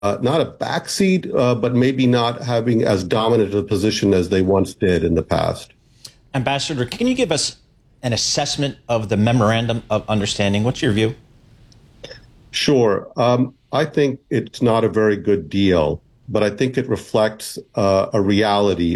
not a backseat, but maybe not having as dominant a position as they once did in the past. Ambassador, can you give us an assessment of the Memorandum of Understanding? What's your view? Sure. I think it's not a very good deal, but I think it reflects a reality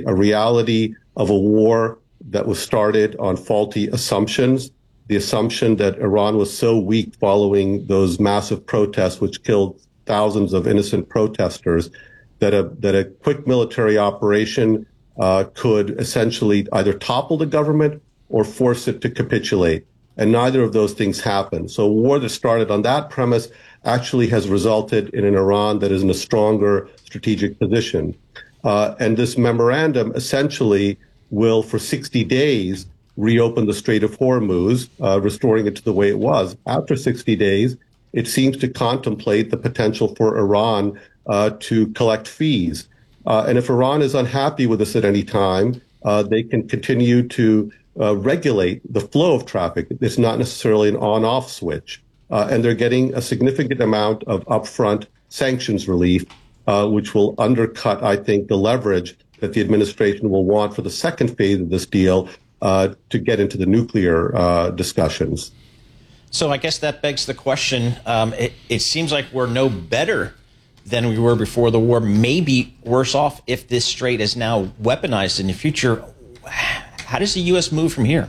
of a war that was started on faulty assumptions. The assumption that Iran was so weak following those massive protests, which killed thousands of innocent protesters, that a quick military operation could essentially either topple the government or force it to capitulate. And neither of those things happened. So a war that started on that premise actually has resulted in an Iran that is in a stronger strategic position. And this memorandum essentially will, for 60 days, reopen the Strait of Hormuz, restoring it to the way it was. After 60 days, it seems to contemplate the potential for Iran to collect fees. And if Iran is unhappy with this at any time, they can continue to regulate the flow of traffic. It's not necessarily an on-off switch. And they're getting a significant amount of upfront sanctions relief, which will undercut, I think, the leverage that the administration will want for the second phase of this deal to get into the nuclear discussions. So I guess that begs the question. It seems like we're no better than we were before the war, maybe worse off if this strait is now weaponized in the future. How does the U.S. move from here?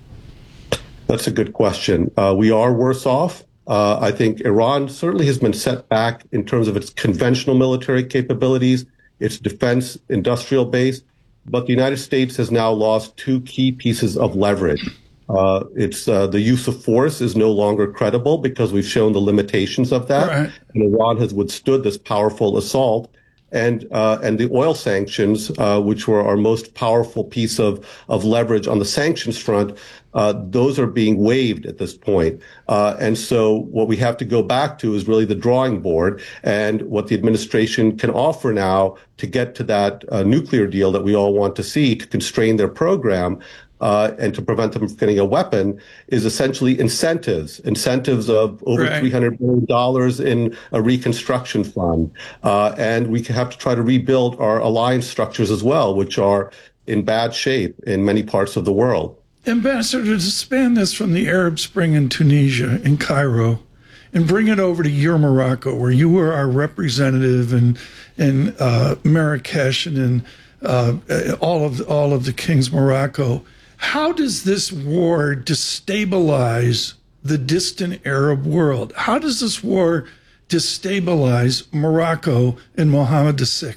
That's a good question. We are worse off. I think Iran certainly has been set back in terms of its conventional military capabilities, its defense industrial base, but the United States has now lost two key pieces of leverage. It's the use of force is no longer credible because we've shown the limitations of that, right. And Iran has withstood this powerful assault. And the oil sanctions, which were our most powerful piece of leverage on the sanctions front, those are being waived at this point. And so what we have to go back to is really the drawing board and what the administration can offer now to get to that nuclear deal that we all want to see to constrain their program. And to prevent them from getting a weapon is essentially incentives of over $300 billion in a reconstruction fund. And we have to try to rebuild our alliance structures as well, which are in bad shape in many parts of the world. Ambassador, to span this from the Arab Spring in Tunisia, in Cairo, and bring it over to your Morocco, where you were our representative in Marrakesh and in all of the King's Morocco. How does this war destabilize the distant Arab world? How does this war destabilize Morocco and Mohammed VI?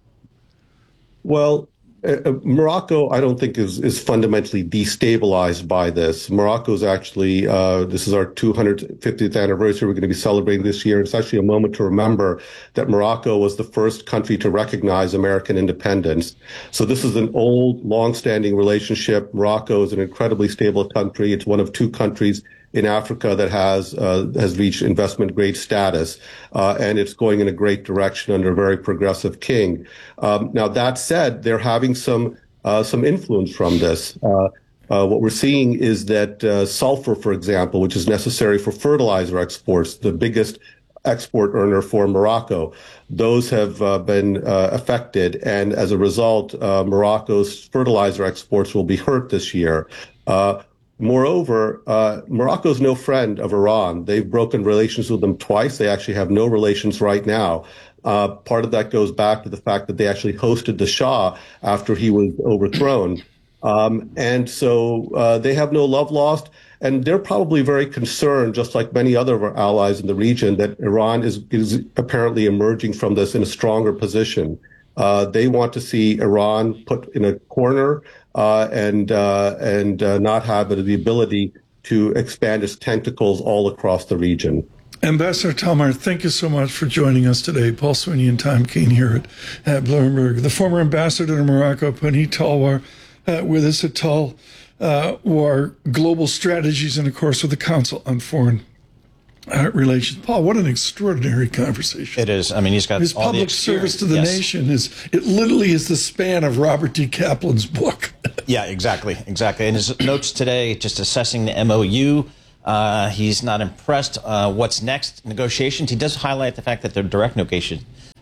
Well, Morocco, I don't think is fundamentally destabilized by this. Morocco is actually, this is our 250th anniversary we're going to be celebrating this year. It's actually a moment to remember that Morocco was the first country to recognize American independence. So this is an old, long-standing relationship. Morocco is an incredibly stable country. It's one of two countries in Africa that has reached investment grade status, and it's going in a great direction under a very progressive king. Now that said, they're having some influence from this. What we're seeing is that sulfur, for example, which is necessary for fertilizer exports, the biggest export earner for Morocco, those have been affected, and as a result, Morocco's fertilizer exports will be hurt this year. Moreover, Morocco is no friend of Iran. They've broken relations with them twice. They actually have no relations right now. Part of that goes back to the fact that they actually hosted the Shah after he was overthrown. And so they have no love lost. And they're probably very concerned, just like many other of our allies in the region, that Iran is apparently emerging from this in a stronger position. They want to see Iran put in a corner and not have the ability to expand its tentacles all across the region. Ambassador Talmar, thank you so much for joining us today. Paul Sweeney and Tom Keene here at Bloomberg. The former ambassador to Morocco, Puneet Talwar, with us at Talwar Global Strategies and, of course, with the Council on Foreign Relations. Paul, what an extraordinary conversation. It is. I mean, he's got his all public the service to the nation it literally is the span of Robert D. Kaplan's book. Yeah, exactly. And his notes today, just assessing the MOU. He's not impressed. What's next? Negotiations. He does highlight the fact that they're direct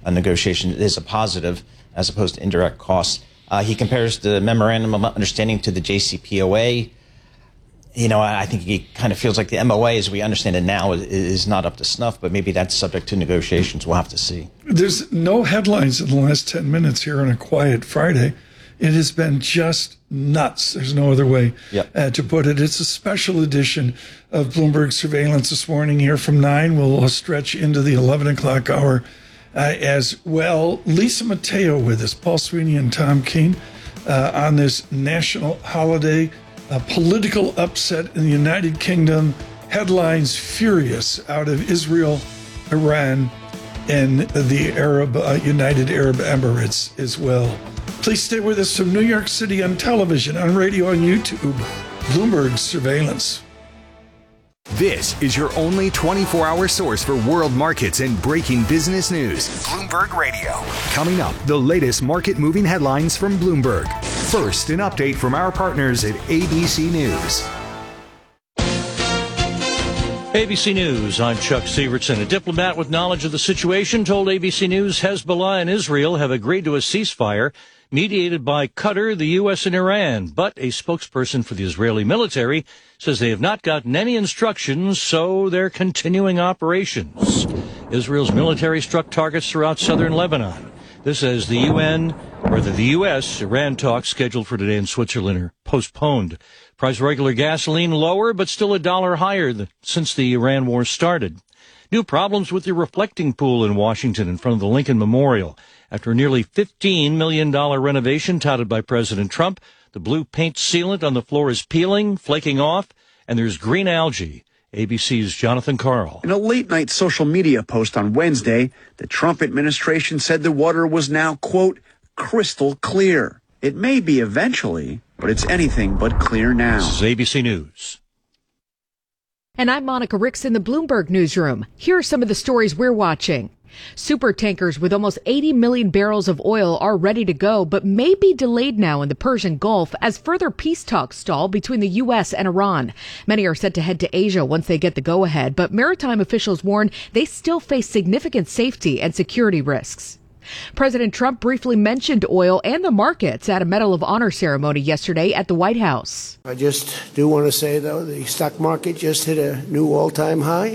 negotiation is a positive as opposed to indirect costs. He compares the memorandum of understanding to the JCPOA. I think he kind of feels like the MOA, as we understand it now, is not up to snuff, but maybe that's subject to negotiations. We'll have to see. There's no headlines in the last 10 minutes here on a quiet Friday. It has been just nuts. There's no other way to put it. It's a special edition of Bloomberg Surveillance this morning here from 9. We'll stretch into the 11 o'clock hour as well. Lisa Mateo with us, Paul Sweeney and Tom Keene on this national holiday. A political upset in the United Kingdom. Headlines furious out of Israel, Iran, and the United Arab Emirates as well. Please stay with us from New York City on television, on radio, on YouTube. Bloomberg Surveillance. This is your only 24-hour source for world markets and breaking business news. Bloomberg Radio. Coming up, the latest market-moving headlines from Bloomberg. First, an update from our partners at ABC News. ABC News, I'm Chuck Severson. A diplomat with knowledge of the situation told ABC News Hezbollah and Israel have agreed to a ceasefire mediated by Qatar, the U.S., and Iran. But a spokesperson for the Israeli military says they have not gotten any instructions, so they're continuing operations. Israel's military struck targets throughout southern Lebanon. This as the U.S.-Iran talks scheduled for today in Switzerland are postponed. Price of regular gasoline lower, but still $1 higher since the Iran war started. New problems with the reflecting pool in Washington in front of the Lincoln Memorial. After a nearly $15 million renovation touted by President Trump, the blue paint sealant on the floor is peeling, flaking off, and there's green algae. ABC's Jonathan Karl. In a late-night social media post on Wednesday, the Trump administration said the water was now, quote, crystal clear. It may be eventually, but it's anything but clear now. This is ABC News. And I'm Monica Ricks in the Bloomberg newsroom. Here are some of the stories we're watching. Super tankers with almost 80 million barrels of oil are ready to go, but may be delayed now in the Persian Gulf as further peace talks stall between the U.S. and Iran. Many are set to head to Asia once they get the go-ahead, but maritime officials warn they still face significant safety and security risks. President Trump briefly mentioned oil and the markets at a Medal of Honor ceremony yesterday at the White House. I just do want to say, though, the stock market just hit a new all-time high.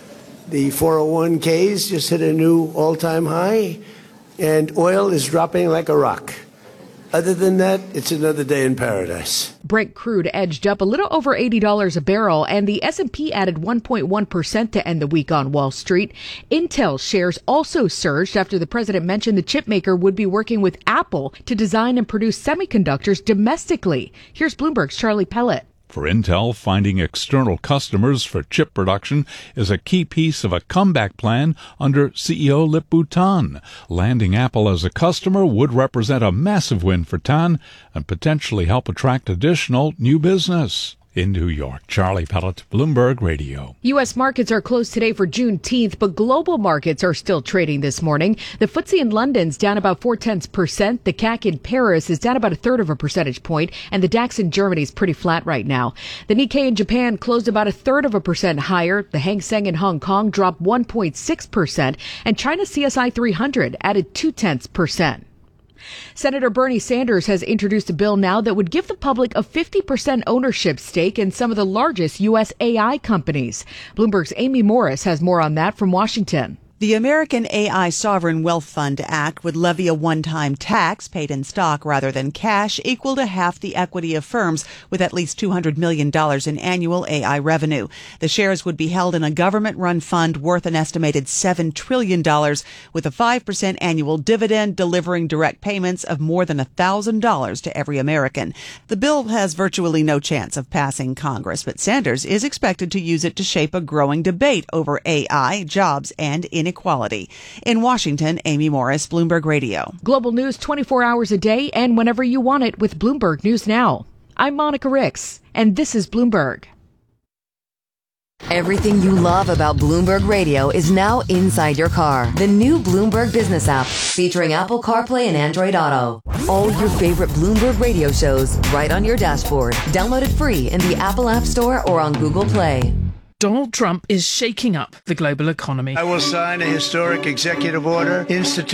The 401ks just hit a new all-time high, and oil is dropping like a rock. Other than that, it's another day in paradise. Brent crude edged up a little over $80 a barrel, and the S&P added 1.1% to end the week on Wall Street. Intel shares also surged after the president mentioned the chipmaker would be working with Apple to design and produce semiconductors domestically. Here's Bloomberg's Charlie Pellet. For Intel, finding external customers for chip production is a key piece of a comeback plan under CEO Lip-Bu Tan. Landing Apple as a customer would represent a massive win for Tan and potentially help attract additional new business. In New York, Charlie Pellet, Bloomberg Radio. U.S. markets are closed today for Juneteenth, but global markets are still trading this morning. The FTSE in London's down about 0.4%. The CAC in Paris is down about 1/3 percentage point, and the DAX in Germany is pretty flat right now. The Nikkei in Japan closed about 1/3% higher. The Hang Seng in Hong Kong dropped 1.6%, and China's CSI 300 added 0.2%. Senator Bernie Sanders has introduced a bill now that would give the public a 50% ownership stake in some of the largest U.S. AI companies. Bloomberg's Amy Morris has more on that from Washington. The American AI Sovereign Wealth Fund Act would levy a one-time tax paid in stock rather than cash equal to half the equity of firms with at least $200 million in annual AI revenue. The shares would be held in a government-run fund worth an estimated $7 trillion with a 5% annual dividend delivering direct payments of more than $1,000 to every American. The bill has virtually no chance of passing Congress, but Sanders is expected to use it to shape a growing debate over AI, jobs, and inequality. In Washington, Amy Morris, Bloomberg Radio. Global news 24 hours a day and whenever you want it with Bloomberg News Now. I'm Monica Ricks, and this is Bloomberg. Everything you love about Bloomberg Radio is now inside your car. The new Bloomberg Business app featuring Apple CarPlay and Android Auto. All your favorite Bloomberg Radio shows right on your dashboard. Download it free in the Apple App Store or on Google Play. Donald Trump is shaking up the global economy. I will sign a historic executive order instituting